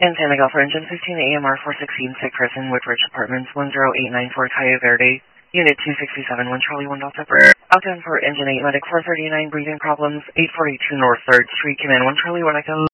And San Miguel for engine 15 AMR 416, sick person, Woodbridge Apartments 10894 Cayo Verde, Unit 267, 1 Charlie 1 Delta. Out for engine 8, medic 439, breathing problems, 842 North 3rd Street, command 1 Charlie 1 Echo.